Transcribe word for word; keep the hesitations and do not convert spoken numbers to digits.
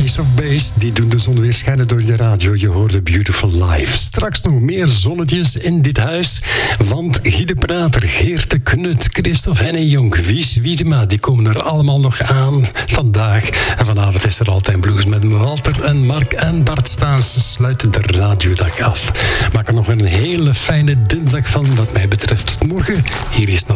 Ace of Base, die doen de zon weer schijnen door je radio. Je hoorde Beautiful Life. Straks nog meer zonnetjes in dit huis. Want Guy de Prater, Geert de Knut, Christophe Hennejong, Wies Wiedema, die komen er allemaal nog aan vandaag. En vanavond is er altijd blues met Walter en Mark en Bart Staes. Sluiten de radiodag af. Maak er nog een hele fijne dinsdag van wat mij betreft. Tot morgen. Hier is nog